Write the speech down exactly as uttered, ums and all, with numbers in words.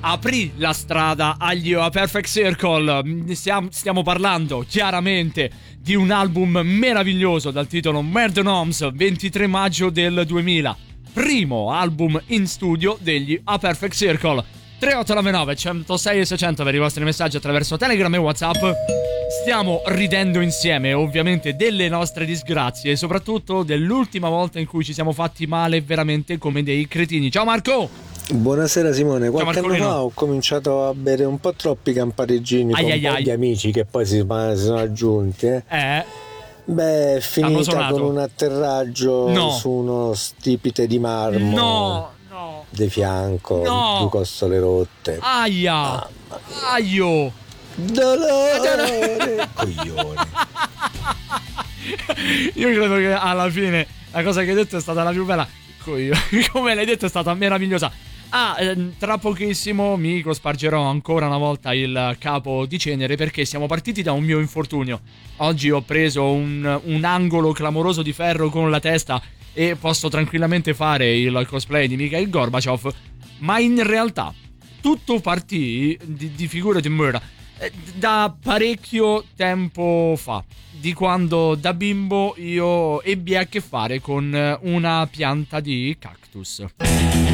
aprì la strada agli A Perfect Circle. Stiamo, stiamo parlando chiaramente di un album meraviglioso dal titolo Murder Homes, ventitré maggio del duemila, primo album in studio degli A Perfect Circle. tre otto nove nove uno zero sei seicento per i vostri messaggi attraverso Telegram e WhatsApp. Stiamo ridendo insieme ovviamente delle nostre disgrazie e soprattutto dell'ultima volta in cui ci siamo fatti male veramente come dei cretini. Ciao Marco! Buonasera Simone, qualche anno fa ho cominciato a bere un po' troppi campareggini ai con ai un po' ai. di amici che poi si, si sono aggiunti eh. eh. Beh, è finita con un atterraggio no. su uno stipite di marmo no, no. di fianco, no. due costole rotte. Aia, aio, dolore, coglione. Io credo che alla fine la cosa che hai detto è stata la più bella. Come l'hai detto è stata meravigliosa. Ah, tra pochissimo mi cospargerò ancora una volta il capo di cenere perché siamo partiti da un mio infortunio. Oggi ho preso un, un angolo clamoroso di ferro con la testa e posso tranquillamente fare il cosplay di Mikhail Gorbachev, ma in realtà tutto partì di, di figure di merda da parecchio tempo fa, di quando da bimbo io ebbi a che fare con una pianta di cactus.